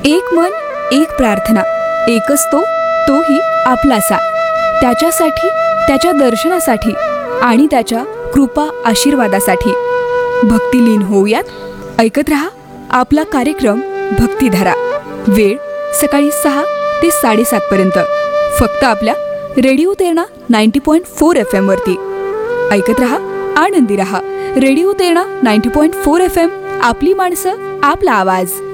एक मन, एक प्रार्थना, एकच तोही आपलासा. त्याच्यासाठी, त्याच्या दर्शनासाठी आणि त्याच्या कृपा आशीर्वादासाठी भक्तिलीन होऊयात. ऐकत रहा आपला कार्यक्रम भक्तिधारा. वेळ सकाळी 6 ते 7:30 पर्यंत, फक्त आपल्या रेडिओ तेरणा 90.4 FM वरती. ऐकत रहा, आनंदी रहा. रेडिओ तेरणा 90.4 FM, आपली माणसं, आपला आवाज.